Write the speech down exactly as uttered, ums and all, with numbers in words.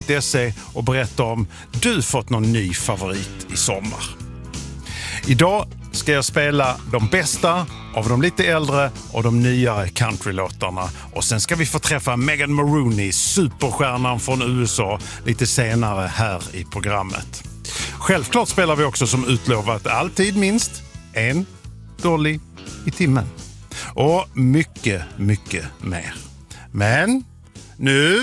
punkt se och berätta om du fått någon ny favorit i sommar. Idag ska jag spela de bästa av de lite äldre och de nyare countrylåtarna. Och sen ska vi få träffa Megan Maroney, superstjärnan från U S A, lite senare här i programmet. Självklart spelar vi också som utlovat alltid minst en Dolly i timmen. Och mycket, mycket mer. Men nu